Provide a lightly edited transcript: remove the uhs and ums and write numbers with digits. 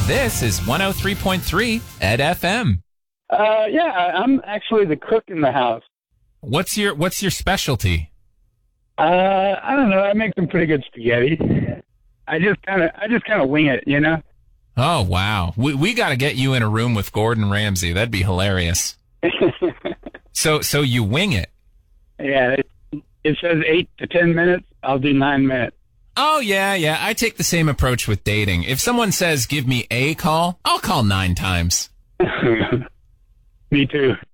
This is 103.3 Ed FM. Yeah, I'm actually the cook in the house. What's your specialty? I don't know. I make some pretty good spaghetti. I just kind of wing it, you know? Oh, wow. We got to get you in a room with Gordon Ramsay. That'd be hilarious. So you wing it? Yeah, it says 8 to 10 minutes. I'll do 9 minutes. Oh, yeah. I take the same approach with dating. If someone says, give me a call, I'll call 9 times. Me too.